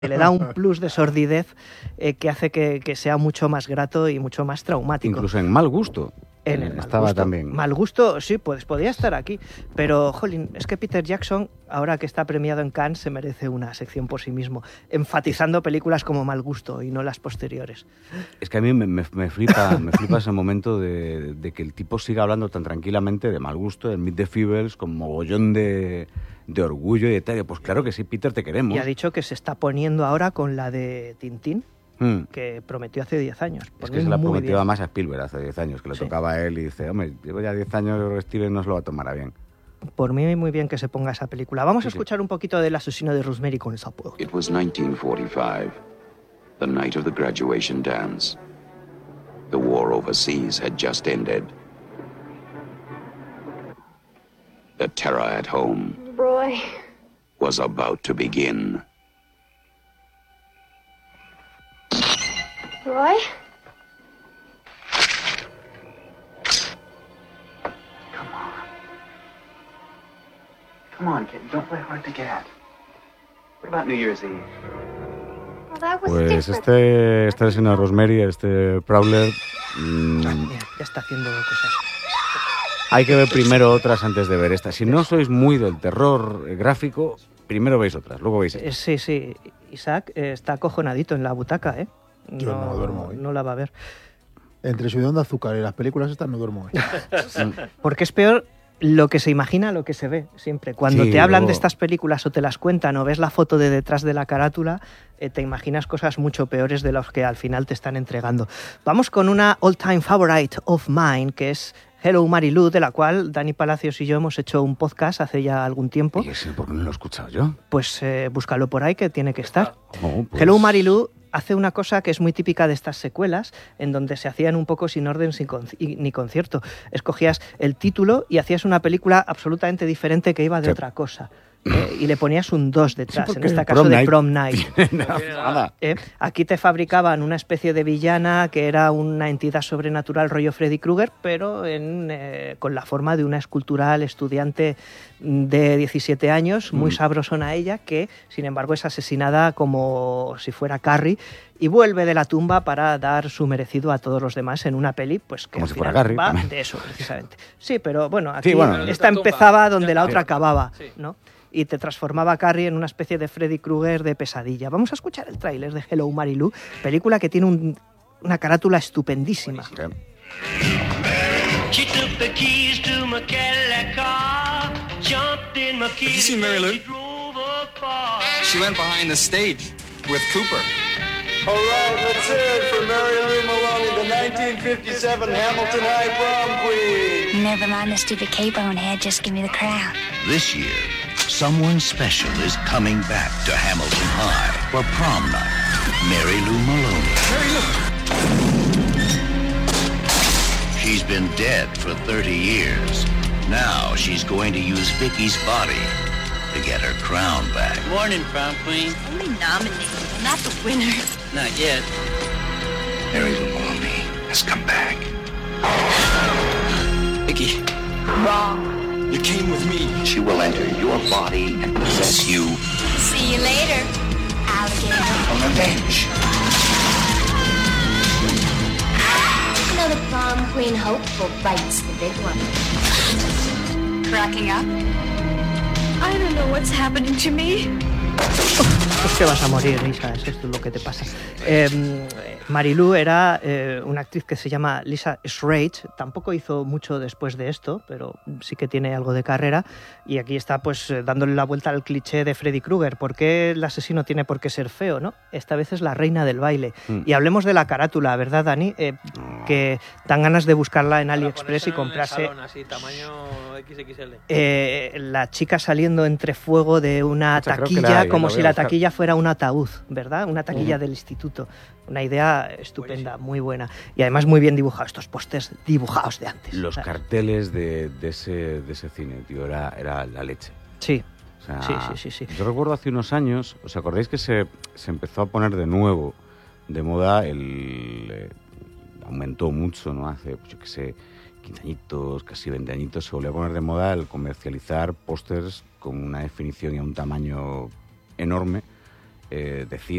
le da un plus de sordidez que hace que sea mucho más grato y mucho más traumático. Incluso en Mal Gusto. En el estaba Mal Gusto. También. Mal Gusto, sí, pues podía estar aquí. Pero, jolín, es que Peter Jackson, ahora que está premiado en Cannes, se merece una sección por sí mismo, enfatizando películas como Mal Gusto y no las posteriores. Es que a mí me flipa ese momento de que el tipo siga hablando tan tranquilamente de Mal Gusto, de Meet the Feebles, con mogollón de orgullo y de tal. Pues claro que sí, Peter, te queremos. Y ha dicho que se está poniendo ahora con la de Tintín, que prometió hace 10 años. Es que se la prometió más a Spielberg hace 10 años, que le tocaba a él y dice, hombre, llevo ya 10 años, Steven no se lo va a tomar a bien. Por mí, muy bien que se ponga esa película. Vamos a escuchar un poquito del asesino de Rosemary con esa puerta. It was 1945, the night of the graduation dance. The war overseas had just ended. The terror at home, Roy, was about to begin. Roy? Come on, kid. Don't play hard to get. What about New Year's Eve? Well, that was Pues different. este asesino de Rosemary, Prowler, Mira, ya está haciendo cosas. hay que ver primero otras antes de ver esta. Si no sois muy del terror gráfico, primero veis otras, luego veis esta. Sí. Isaac está acojonadito en la butaca, ¿eh? Yo no duermo hoy. No la va a ver. Entre subidón de azúcar y las películas estas no duermo hoy. Porque es peor lo que se imagina, lo que se ve, siempre. Cuando te hablan de estas películas o te las cuentan o ves la foto de detrás de la carátula, te imaginas cosas mucho peores de las que al final te están entregando. Vamos con una all-time favorite of mine, que es Hello, Mary Lou, de la cual Dani Palacios y yo hemos hecho un podcast hace ya algún tiempo. ¿Y ese por qué no lo he escuchado yo? Pues búscalo por ahí, que tiene que estar. Oh, pues... Hello, Mary Lou hace una cosa que es muy típica de estas secuelas, en donde se hacían un poco sin orden ni concierto. Escogías el título y hacías una película absolutamente diferente que iba de otra cosa. Y le ponías un 2 detrás, en este caso de Prom Night. Aquí te fabricaban una especie de villana que era una entidad sobrenatural rollo Freddy Krueger, pero con la forma de una escultural estudiante de 17 años, muy sabrosona ella, que sin embargo es asesinada como si fuera Carrie y vuelve de la tumba para dar su merecido a todos los demás en una peli, pues que como al si final fuera Carrie, va también. de eso precisamente. Sí, pero bueno, aquí esta tumba, empezaba donde la otra acababa, sí. ¿no? Y te transformaba a Carrie en una especie de Freddy Krueger de pesadilla. Vamos a escuchar el tráiler de Hello, Mary Lou, película que tiene una carátula estupendísima. She took the keys to my Cadillac car, jumped in my kitty. Have you seen Mary Lou? Drove up far. She went behind the stage with Cooper. All right, let's hear it for Mary Lou Maloney, the 1957 Hamilton High Prom Queen. Never mind the stupid cape on head, just give me the crown. This year, someone special is coming back to Hamilton High for prom night. Mary Lou Maloney. Mary Lou! She's been dead for 30 years. Now she's going to use Vicky's body to get her crown back. Morning, prom queen. Only nominated, not the winner. Not yet. Mary Lou Maloney has come back. Vicky, Wrong. you came with me. She will enter your body and possess you See you later, alligator. for revenge. You know the prom queen hopeful bites the big one. Cracking up? I don't know what's happening to me. Es que vas a morir, Lisa, eso es lo que te pasa. Mary Lou era una actriz que se llama Lisa Schrage, tampoco hizo mucho después de esto, pero sí que tiene algo de carrera, y aquí está pues dándole la vuelta al cliché de Freddy Krueger. ¿Por qué el asesino tiene por qué ser feo, no? Esta vez es la reina del baile. Y hablemos de la carátula, ¿verdad, Dani? Que dan ganas de buscarla en AliExpress y comprarse... En el salón, así, tamaño XXL. La chica saliendo entre fuego de una taquilla, como si la taquilla fuera un ataúd, ¿verdad? Una taquilla del instituto. Una idea estupenda, muy buena. Y además muy bien dibujado, estos pósters dibujados de antes. Los carteles de ese cine, tío, era la leche. Sí. O sea, sí. Yo recuerdo hace unos años, ¿os acordáis que se empezó a poner de nuevo de moda aumentó mucho, ¿no? Hace, pues, yo qué sé, 15 añitos, casi 20 añitos, se volvió a poner de moda el comercializar pósters con una definición y un tamaño enorme de cine